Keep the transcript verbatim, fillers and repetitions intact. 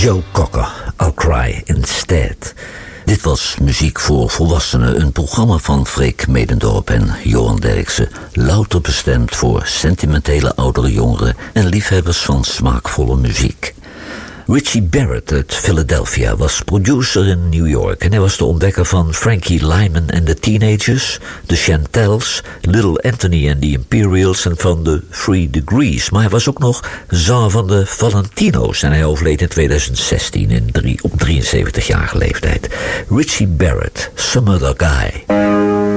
Joe Cocker, I'll Cry Instead. Dit was Muziek voor Volwassenen, een programma van Freek Medendorp en Johan Derksen. Louter bestemd voor sentimentele oudere jongeren en liefhebbers van smaakvolle muziek. Richie Barrett uit Philadelphia was producer in New York en hij was de ontdekker van Frankie Lyman en de Teenagers, de Chantels, Little Anthony en de Imperials en van de Three Degrees. Maar hij was ook nog zanger van de Valentino's en hij overleed in tweeduizend zestien in drie, op drieënzeventigjarige leeftijd. Richie Barrett, Some Other Guy.